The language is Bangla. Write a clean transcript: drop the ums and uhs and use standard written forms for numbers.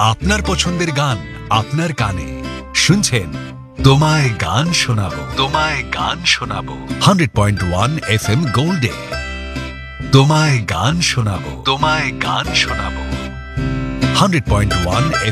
আপনার পছন্দের গান আপনার কানে শুনছেন তোমায় গান শোনাবো, তোমায় গান শোনাবো 100.1 FM গোল্ডে। তোমায় গান শোনাবো, তোমায় গান শোনাবো 100.1